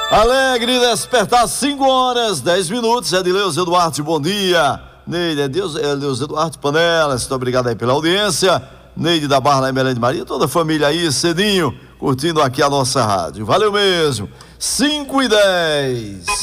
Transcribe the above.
Alegre despertar, 5h10. Edileuza Duarte, bom dia. Neide, Edileuza Duarte Panelas, muito obrigado aí pela audiência. Neide da Barra lá em Belém de Maria, toda a família aí, cedinho, curtindo aqui a nossa rádio. Valeu mesmo. 5h10.